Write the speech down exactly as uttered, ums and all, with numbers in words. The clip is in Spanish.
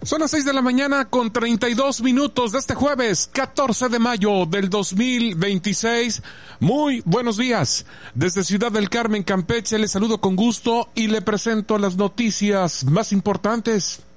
Son las seis de la mañana con treinta y dos minutos de este jueves, catorce de mayo del dos mil veintiséis. Muy buenos días. Desde Ciudad del Carmen, Campeche, le saludo con gusto y le presento las noticias más importantes.